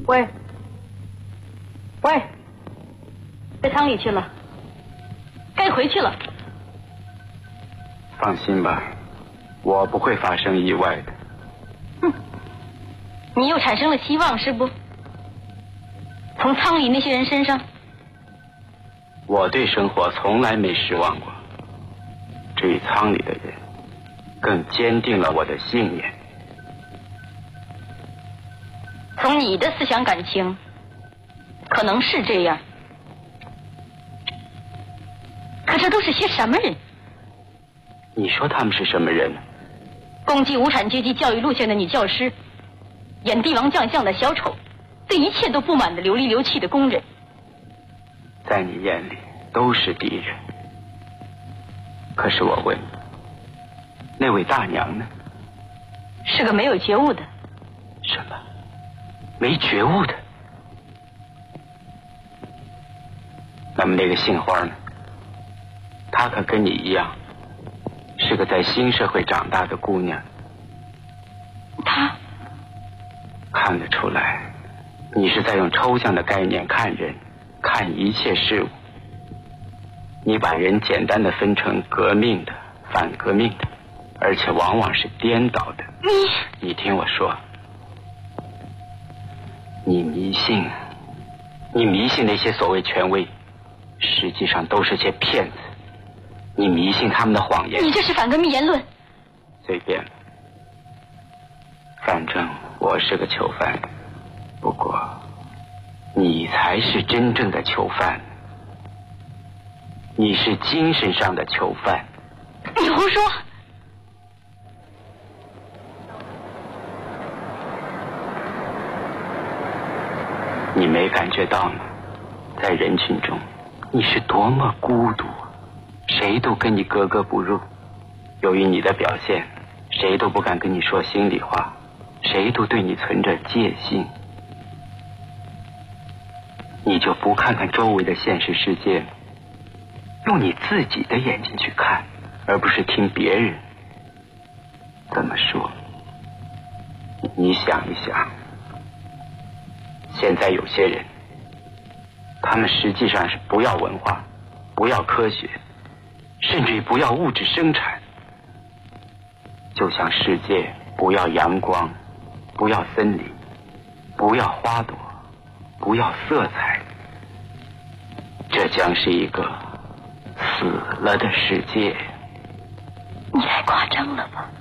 喂，在仓里去了，该回去了。 放心吧，我不会发生意外的。 哼，你又产生了希望是不？从仓里那些人身上。 我对生活从来没失望过，至于仓里的人，更坚定了我的信念。 从你的思想感情，可能是这样，可这都是些什么人？ 你说他们是什么人？ 攻击无产阶级教育路线的女教师，演帝王将相的小丑，对一切都不满的流里流气的工人。 在你眼里都是敌人。可是我问你，那位大娘呢？ 是个没有觉悟的。 什么？没觉悟的？那么那个杏花呢？她可跟你一样，是个在新社会长大的姑娘。 她看得出来，你是在用抽象的概念看人，看一切事物。你把人简单的分成革命的、反革命的，而且往往是颠倒的。你听我说，你迷信，你迷信那些所谓权威，实际上都是些骗子。你迷信他们的谎言。 你这是反革命言论。 随便，反正我是个囚犯，不过你才是真正的囚犯。你是精神上的囚犯。 你胡说！ 你没感觉到吗？在人群中，你是多么孤独，谁都跟你格格不入。由于你的表现，谁都不敢跟你说心里话，谁都对你存着戒心。你就不看看周围的现实世界，用你自己的眼睛去看，而不是听别人怎么说。你想一想，现在有些人，他们实际上是不要文化，不要科学，甚至于不要物质生产，就像世界不要阳光，不要森林，不要花朵，不要色彩。这将是一个死了的世界。 你太夸张了吧？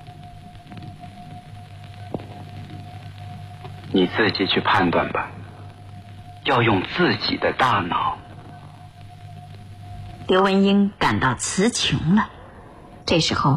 你自己去判断吧，要用自己的大脑。 刘文英感到词穷了，这时候